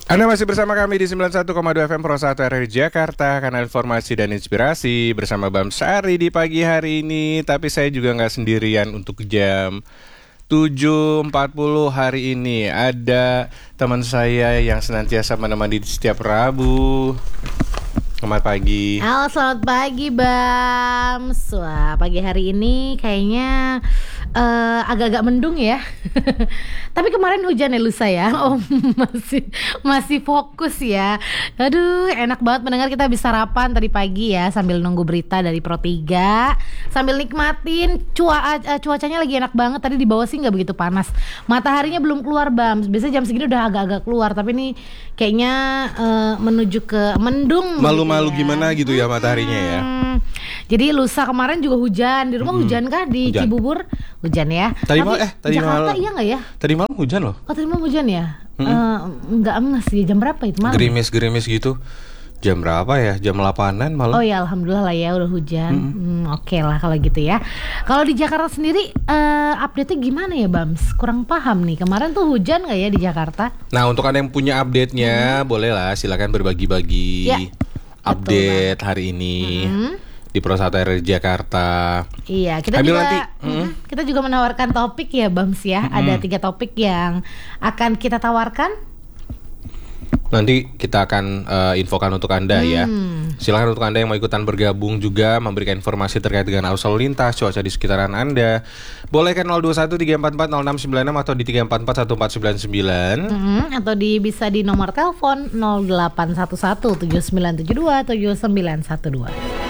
Anda masih bersama kami di 91,2 FM Pro 1 RRI Jakarta, kanal informasi dan inspirasi bersama Bam Sari di pagi hari ini. Tapi saya juga nggak sendirian untuk jam 7.40 hari ini. Ada teman saya yang senantiasa menemani di setiap Rabu. Selamat pagi. Halo, selamat pagi Bam. Wah, pagi hari ini kayaknya agak-agak mendung ya. Tapi kemarin hujan ya lusa ya. Oh, masih fokus ya. Aduh, enak banget mendengar kita bisa sarapan tadi pagi ya sambil nunggu berita dari Pro 3, sambil nikmatin cuacanya lagi enak banget. Tadi di bawah sih nggak begitu panas. Mataharinya belum keluar Bam. Biasanya jam segini udah agak-agak keluar, tapi ini kayaknya menuju ke mendung. Malu-malu ya. Gimana gitu ya mataharinya ya. Jadi lusa kemarin juga hujan. Di rumah hujan kah di Hujan. Cibubur? Hujan ya. Tadi Jakarta malam iya nggak ya? Tadi malam hujan loh. Oh, tadi malam hujan ya? Nggak enges sih. Jam berapa itu malam? Gerimis gitu. Jam berapa ya? Jam 8-an malam. Oh ya, alhamdulillah lah ya udah hujan. Oke lah kalau gitu ya. Kalau di Jakarta sendiri update-nya gimana ya Bams? Kurang paham nih. Kemarin tuh hujan nggak ya di Jakarta? Nah, untuk Anda yang punya update-nya, boleh lah silakan berbagi-bagi Ya, update hari ini di Pro 1 RRI Jakarta. Iya, kita Ambil juga nanti. kita juga menawarkan topik ya Bams ya. Ada 3 topik yang akan kita tawarkan. Nanti kita akan infokan untuk Anda ya. Silakan untuk Anda yang mau ikutan bergabung juga memberikan informasi terkait dengan arus lalu lintas, cuaca di sekitaran Anda. Boleh kan 021-344-0696 atau di 344-1499. Atau bisa di nomor telepon 0811 7972 7912.